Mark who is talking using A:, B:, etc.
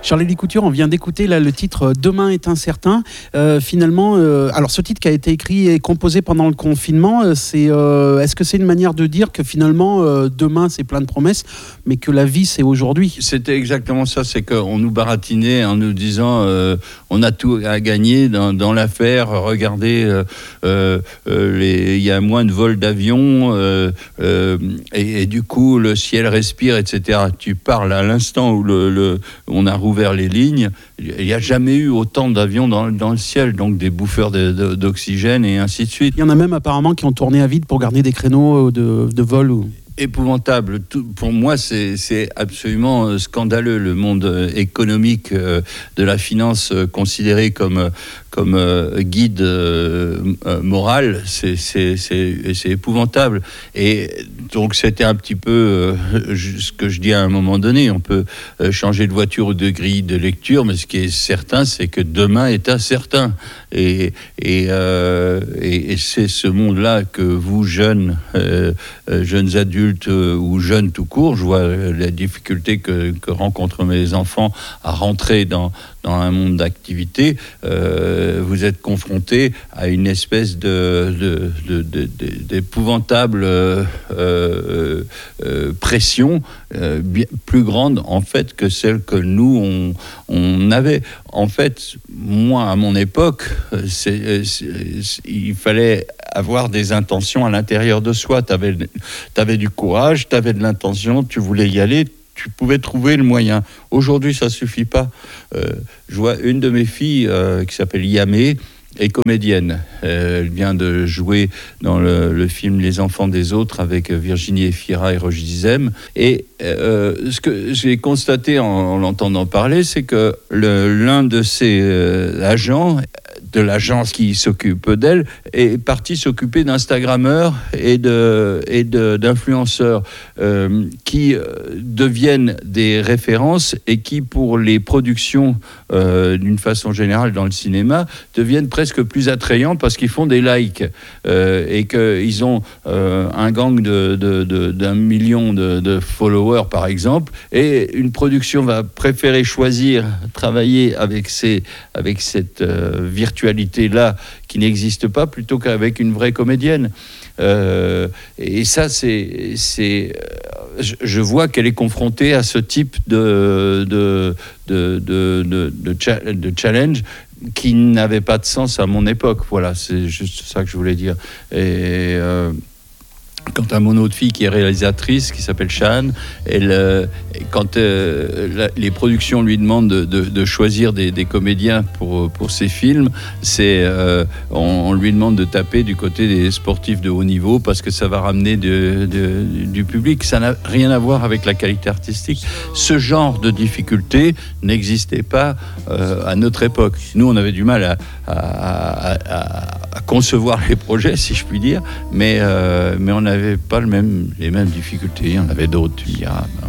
A: Charlie Couture, on vient d'écouter là le titre Demain est incertain. Finalement, alors ce titre qui a été écrit et composé pendant le confinement, est-ce que c'est une manière de dire que finalement demain c'est plein de promesses, mais que la vie c'est aujourd'hui?
B: C'était exactement ça, c'est qu'on nous baratinait en nous disant on a tout à gagner dans l'affaire. Regardez, il y a moins de vols d'avion et du coup le ciel respire, etc. Tu parles à l'instant où on a rouvert les lignes, il n'y a jamais eu autant d'avions dans le ciel, donc des bouffeurs d'oxygène et ainsi de suite.
A: Il y en a même apparemment qui ont tourné à vide pour garder des créneaux de vol.
B: Épouvantable. Pour moi, c'est absolument scandaleux. Le monde économique de la finance considéré comme guide moral, c'est épouvantable. Et donc c'était un petit peu ce que je dis à un moment donné. On peut changer de voiture ou de grille de lecture, mais ce qui est certain, c'est que demain est incertain. Et c'est ce monde-là que vous, jeunes adultes ou jeunes tout court, je vois la difficulté que rencontrent mes enfants à rentrer dans un monde d'activité. Vous êtes confrontés à une espèce d'épouvantable pression bien plus grande en fait que celle que nous on avait. En fait, moi à mon époque, il fallait avoir des intentions à l'intérieur de soi. T'avais du courage, t'avais de l'intention, tu voulais y aller. Tu pouvais trouver le moyen. Aujourd'hui, ça suffit pas. Je vois une de mes filles qui s'appelle Yamé, est comédienne. Elle vient de jouer dans le film Les Enfants des Autres avec Virginie Efira et Roger Dizem. Et ce que j'ai constaté en l'entendant parler, c'est que l'un de ses agents de l'agence qui s'occupe d'elle est parti s'occuper d'Instagrammeurs et d'influenceurs qui deviennent des références et qui, pour les productions d'une façon générale dans le cinéma, deviennent presque plus attrayants parce qu'ils font des likes et qu'ils ont un gang d'1 million de followers par exemple, et une production va préférer choisir travailler avec cette virtualité-là qui n'existe pas plutôt qu'avec une vraie comédienne. Et ça, je vois qu'elle est confrontée à ce type de challenge qui n'avait pas de sens à mon époque. Voilà, c'est juste ça que je voulais dire. Et quant à mon autre fille qui est réalisatrice, qui s'appelle Shan, quand les productions lui demandent de choisir des comédiens pour ses films, on lui demande de taper du côté des sportifs de haut niveau parce que ça va ramener du public. Ça n'a rien à voir avec la qualité artistique. Ce genre de difficulté n'existait pas à notre époque. Nous, on avait du mal à concevoir les projets, si je puis dire, mais on n'avait pas les mêmes difficultés. Il y en avait d'autres, tu me diras.